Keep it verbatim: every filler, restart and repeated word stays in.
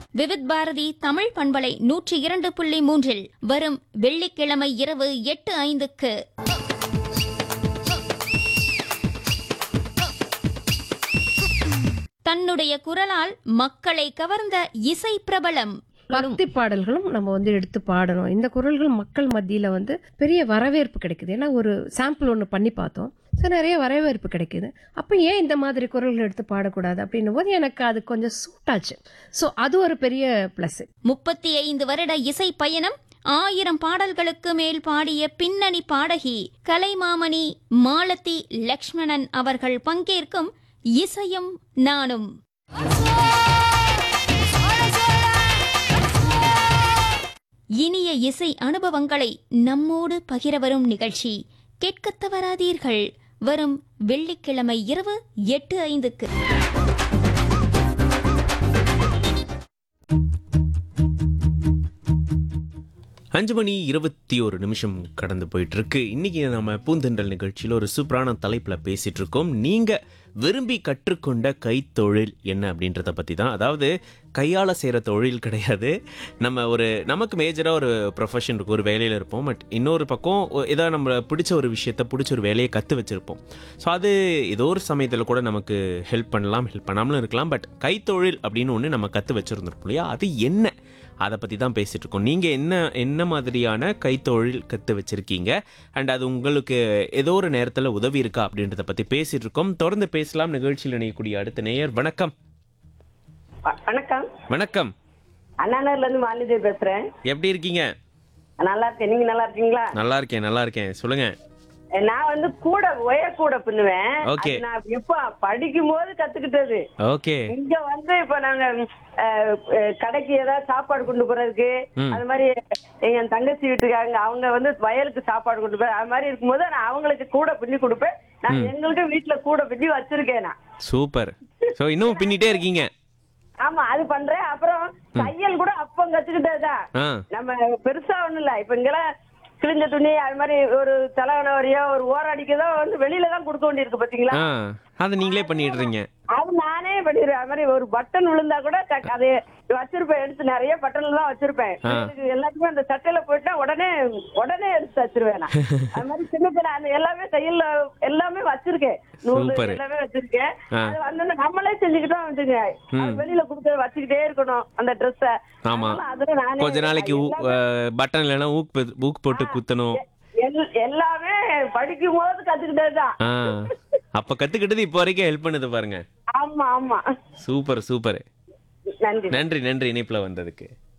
விவித் பாரதி தமிழ் பண்பலை நூற்றி இரண்டு புள்ளி மூன்றில் வரும் வெள்ளிக்கிழமை இரவு எட்டு ஐந்துக்கு தன்னுடைய குரலால் மக்களை கவர்ந்த இசை பிரபலம் பக்தி பாடல்களும் நம்ம வந்து எடுத்து பாடணும். இந்த குரல்கள் மக்கள் மத்தியில வந்து பெரிய வரவேற்பு கிடைக்குது. ஏன்னா ஒரு சாம்பிள் ஒன்று பண்ணி பார்த்தோம், ஸோ நிறைய வரவேற்பு கிடைக்குது. அப்போ ஏன் இந்த மாதிரி குரல்கள் எடுத்து பாடக்கூடாது அப்படின்னும் போது எனக்கு அது கொஞ்சம் சூட் ஆச்சு. ஸோ அது ஒரு பெரிய பிளஸ். முப்பத்தி ஐந்து வருட இசை பயணம், ஆயிரம் பாடல்களுக்கு மேல் பாடிய பின்னணி பாடகி கலைமாமணி மாலதி லக்ஷ்மணன் அவர்கள் பங்கேற்கும் இசையும் நானும். இனிய இசை அனுபவங்களை நம்மோடு பகிர வரும் நிகழ்ச்சி கேட்கத் தவறாதீர்கள். வரும் வெள்ளிக்கிழமை இரவு எட்டு ஐந்துக்கு. அஞ்சு மணி இருபத்தி ஒரு நிமிஷம் கடந்து போயிட்டு இருக்கு. இன்னைக்கு நம்ம பூந்தென்றல் நிகழ்ச்சியில் ஒரு சூப்பரான தலைப்பில் பேசிட்டு இருக்கோம். நீங்க விரும்பி கற்றுக்கொண்ட கைத்தொழில் என்ன அப்படின்றத பற்றி தான். அதாவது கையால் செய்கிற தொழில் கிடையாது. நம்ம ஒரு நமக்கு மேஜராக ஒரு ப்ரொஃபஷன் இருக்கும், ஒரு வேலையில் இருப்போம். பட் இன்னொரு பக்கம் ஏதாவது நம்ம பிடிச்ச ஒரு விஷயத்த பிடிச்ச ஒரு வேலையை கற்று வச்சுருப்போம். ஸோ அது ஏதோ ஒரு சமயத்தில் கூட நமக்கு ஹெல்ப் பண்ணலாம், ஹெல்ப் பண்ணாமலும் இருக்கலாம். பட் கைத்தொழில் அப்படின்னு ஒன்று நம்ம கற்று வச்சுருந்துருப்போம் இல்லையா, அது என்ன, அதை பற்றி தான் பேசிகிட்டு இருக்கோம். நீங்கள் என்ன என்ன மாதிரியான கைத்தொழில் கற்று வச்சுருக்கீங்க, அண்ட் அது உங்களுக்கு ஏதோ ஒரு நேரத்தில் உதவி இருக்கா அப்படின்றத பற்றி பேசிகிட்டு இருக்கோம். தொடர்ந்து பேசலாம். நிகழ்ச்சியில் இணையக்கூடிய அடுத்த நேயர். வணக்கம். வணக்கம். வணக்கம். அண்ணாநகர்ல இருந்து மாலினி பேசுறேன். எப்படி இருக்கீங்க? நல்லா இருக்கேன். நீங்க நல்லா இருக்கீங்களா? நல்லா இருக்கேன், நல்லா இருக்கேன். சொல்லுங்க. நான் வந்து கூட ஒய கூட பின்னுவேன். ஓகே. நான் இப்ப படிக்கும் போது கத்துக்கிட்டது. ஓகே. இங்க வந்து இப்ப நாங்க கடைக்கு ஏதாவது சாப்பாடு கொண்டு போறதுக்கு, அது மாதிரி எங்க தங்கச்சி வீட்டுக்காங்க அவங்க வந்து வயலுக்கு சாப்பாடு கொண்டு போய் அது மாதிரி இருக்கும்போது நான் அவங்களுக்கு கூட பின்னி கொடுப்பேன். நான் எங்களுக்கு வீட்டுல கூட பின்னி வச்சிருக்கேன். நான் சூப்பர். சோ இன்னும் பின்னிட்டே இருக்கீங்க? ஆமா, அது பண்றேன். அப்புறம் தையல் கூட அப்ப கத்துக்கிட்டதுதான். நம்ம பெருசா ஒண்ணும் இல்ல. இப்ப இங்கெல்லாம் கிழிஞ்ச துணி அது மாதிரி ஒரு தலைவன வரையோ ஒரு ஓராடிக்கதோ வந்து வெளியில தான் கொடுக்க வேண்டியிருக்கு பாத்தீங்களா, அதை நீங்களே பண்ணிடுறீங்க. அது நானே பண்ணிடுவேன். அது மாதிரி ஒரு பட்டன் விழுந்தா கூட அது வச்சிருப்பேன். எடுத்து நிறைய பட்டன் தான் வச்சிருப்பேன். எல்லாத்துக்குமே அந்த சட்டையில போயிட்டா உடனே உடனே எடுத்து வச்சிருவேன். அது மாதிரி சின்ன சின்ன அந்த எல்லாமே தையல் எல்லாமே வச்சிருக்கேன். நூல் எல்லாமே வச்சிருக்கேன். அது வந்து நம்மளே செஞ்சுக்கிட்டோம் வந்துங்க. வெளியில கொடுக்க வச்சுக்கிட்டே இருக்கணும் அந்த ட்ரெஸ்ஸ. ஆமா, கொஞ்ச நாளைக்கு பட்டன் இல்லைன்னா ஊக்கு ஊக்கு போட்டு குத்தணும். எல்லாமே படிக்கும் போது கத்துக்கிட்டதுதான். அப்ப கத்துக்கிட்டது இப்ப வரைக்கும் ஹெல்ப் பண்ணுது பாருங்க. ஆமா ஆமா. Super super. நன்றி நன்றி நன்றி இணைப்புல வந்ததுக்கு.